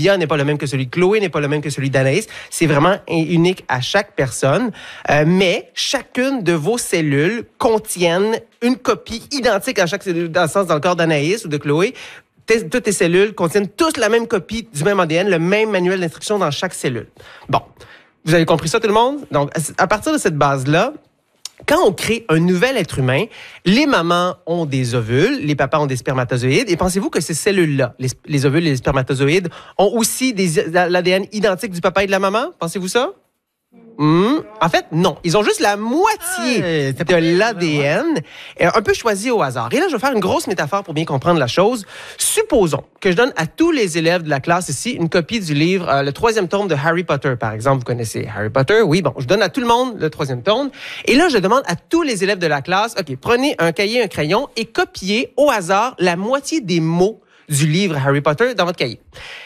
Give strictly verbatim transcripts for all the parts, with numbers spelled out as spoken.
Olivia n'est pas le même que celui de Chloé, n'est pas le même que celui d'Anaïs. C'est vraiment unique à chaque personne. Euh, mais chacune de vos cellules contiennent une copie identique à chaque cellule, dans le sens dans le corps d'Anaïs ou de Chloé. Tes, toutes tes cellules contiennent tous la même copie du même A D N, le même manuel d'instruction dans chaque cellule. Bon, vous avez compris ça tout le monde? Donc, à partir de cette base-là, quand on crée un nouvel être humain, les mamans ont des ovules, les papas ont des spermatozoïdes. Et pensez-vous que ces cellules-là, les, les ovules et les spermatozoïdes, ont aussi des, l'A D N identique du papa et de la maman? Pensez-vous ça? Mmh. En fait, non. Ils ont juste la moitié ah, de l'A D N, ouais. Un peu choisi au hasard. Et là, je vais faire une grosse métaphore pour bien comprendre la chose. Supposons que je donne à tous les élèves de la classe ici une copie du livre, euh, le troisième tome de Harry Potter, par exemple. Vous connaissez Harry Potter? Oui, bon, je donne à tout le monde le troisième tome. Et là, je demande à tous les élèves de la classe, OK, prenez un cahier, un crayon et copiez au hasard la moitié des mots du livre Harry Potter dans votre cahier.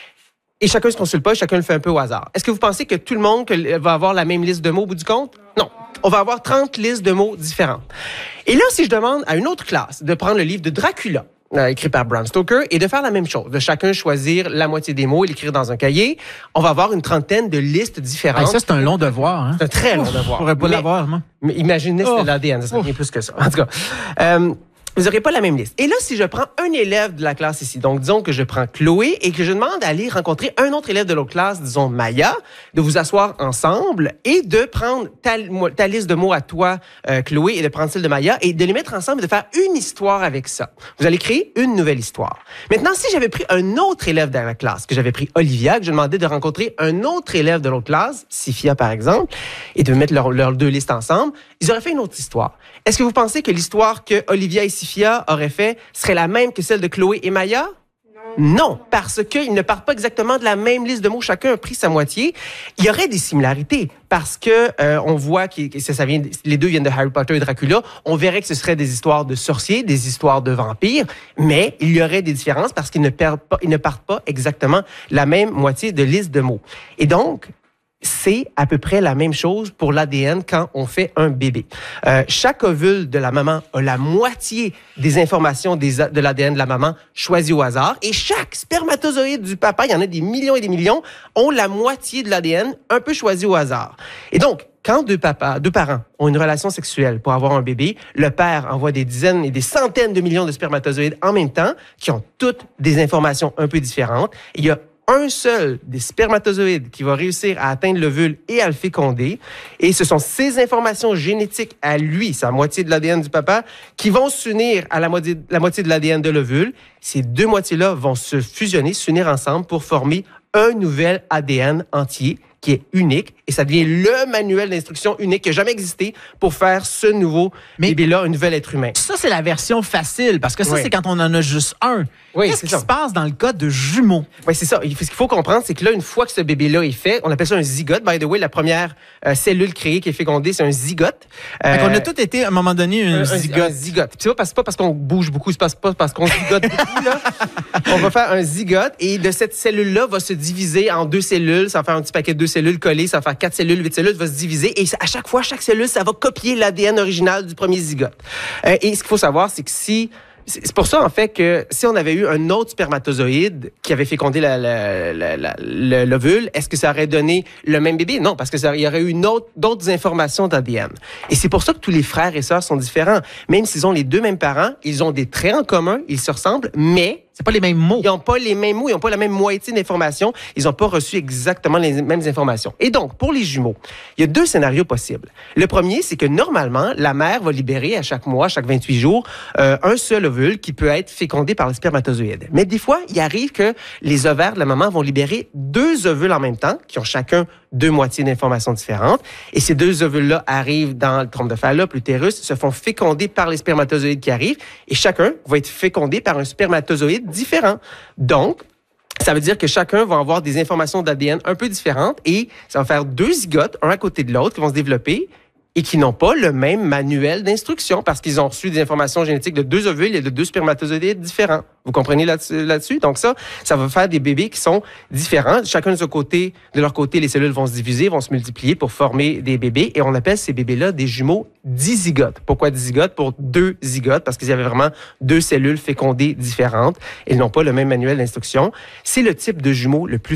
Et chacun ne se consulte pas, chacun le fait un peu au hasard. Est-ce que vous pensez que tout le monde va avoir la même liste de mots au bout du compte? Non. On va avoir trente listes de mots différentes. Et là, si je demande à une autre classe de prendre le livre de Dracula, euh, écrit par Bram Stoker, et de faire la même chose, de chacun choisir la moitié des mots et l'écrire dans un cahier, on va avoir une trentaine de listes différentes. Ah, ça, c'est un long devoir. Hein? C'est un très long Ouf, devoir. Je pourrais pas mais, l'avoir, moi. Mais imaginez si oh. c'est l'A D N, ça serait bien plus que ça. En tout cas... Euh, vous n'aurez pas la même liste. Et là, si je prends un élève de la classe ici, donc disons que je prends Chloé et que je demande d'aller rencontrer un autre élève de l'autre classe, disons Maya, de vous asseoir ensemble et de prendre ta, ta liste de mots à toi, euh, Chloé, et de prendre celle de Maya et de les mettre ensemble et de faire une histoire avec ça. Vous allez créer une nouvelle histoire. Maintenant, si j'avais pris un autre élève de la classe, que j'avais pris Olivia, que je demandais de rencontrer un autre élève de l'autre classe, Sifia par exemple, et de mettre leurs leur deux listes ensemble, ils auraient fait une autre histoire. Est-ce que vous pensez que l'histoire que Olivia et Sifia auraient fait serait la même que celle de Chloé et Maya? Non, non parce qu'ils ne partent pas exactement de la même liste de mots. Chacun a pris sa moitié. Il y aurait des similarités parce que euh, on voit que ça, ça vient, les deux viennent de Harry Potter et Dracula. On verrait que ce seraient des histoires de sorciers, des histoires de vampires, mais il y aurait des différences parce qu'ils ne perdent pas, ils ne partent pas exactement la même moitié de liste de mots. Et donc, c'est à peu près la même chose pour l'A D N quand on fait un bébé. Euh, chaque ovule de la maman a la moitié des informations des, de l'A D N de la maman choisies au hasard et chaque spermatozoïde du papa, il y en a des millions et des millions, ont la moitié de l'A D N un peu choisi au hasard. Et donc, quand deux papas, deux parents ont une relation sexuelle pour avoir un bébé, le père envoie des dizaines et des centaines de millions de spermatozoïdes en même temps qui ont toutes des informations un peu différentes. Et il y a un seul des spermatozoïdes qui va réussir à atteindre l'ovule et à le féconder. Et ce sont ces informations génétiques à lui, sa moitié de l'A D N du papa, qui vont s'unir à la moitié, la moitié de l'A D N de l'ovule. Ces deux moitiés-là vont se fusionner, s'unir ensemble pour former un nouvel A D N entier qui est unique et ça devient le manuel d'instruction unique qui n'a jamais existé pour faire ce nouveau Mais bébé-là, un nouvel être humain. Ça, c'est la version facile parce que ça, oui. c'est quand on en a juste un. Oui, Qu'est-ce qui ça. se passe dans le cas de jumeaux? Oui, c'est ça. Ce qu'il faut comprendre, c'est que là, une fois que ce bébé-là est fait, on appelle ça un zygote. By the way, la première euh, cellule créée qui est fécondée, c'est un zygote. Euh, on a tous été, à un moment donné, un, un zygote. Un zygote. C'est pas, pas parce qu'on bouge beaucoup, c'est pas, pas parce qu'on zygote beaucoup. Là. On va faire un zygote et de cette cellule-là va se diviser en deux cellules. Ça va faire un petit paquet de deux cellules collées. Ça va faire quatre cellules, huit cellules, va se diviser. Et à chaque fois, chaque cellule, ça va copier l'A D N original du premier zygote. Euh, et ce qu'il faut savoir, c'est que si... C'est pour ça, en fait, que si on avait eu un autre spermatozoïde qui avait fécondé la, la, la, la, l'ovule, est-ce que ça aurait donné le même bébé? Non, parce qu'il y aurait eu une autre, d'autres informations d'A D N. Et c'est pour ça que tous les frères et sœurs sont différents. Même s'ils ont les deux mêmes parents, ils ont des traits en commun, ils se ressemblent, mais... C'est pas les mêmes mots. Ils n'ont pas les mêmes mots, ils n'ont pas la même moitié d'informations, ils n'ont pas reçu exactement les mêmes informations. Et donc, pour les jumeaux, il y a deux scénarios possibles. Le premier, c'est que normalement, la mère va libérer à chaque mois, chaque vingt-huit jours, euh, un seul ovule qui peut être fécondé par le spermatozoïde. Mais des fois, il arrive que les ovaires de la maman vont libérer deux ovules en même temps, qui ont chacun deux moitiés d'informations différentes. Et ces deux ovules-là arrivent dans le trompe de Fallope, l'utérus, se font féconder par les spermatozoïdes qui arrivent, et chacun va être fécondé par un spermatozoïde différent. Donc, ça veut dire que chacun va avoir des informations d'A D N un peu différentes et ça va faire deux zygotes, un à côté de l'autre, qui vont se développer et qui n'ont pas le même manuel d'instruction parce qu'ils ont reçu des informations génétiques de deux ovules et de deux spermatozoïdes différents. Vous comprenez là-dessus, là-dessus? Donc ça, ça va faire des bébés qui sont différents. Chacun de son côté, de leur côté, les cellules vont se diviser, vont se multiplier pour former des bébés et on appelle ces bébés-là des jumeaux dizygotes. Pourquoi dizygotes? Pour deux zygotes, parce qu'il y avait vraiment deux cellules fécondées différentes. Elles n'ont pas le même manuel d'instruction. C'est le type de jumeaux le plus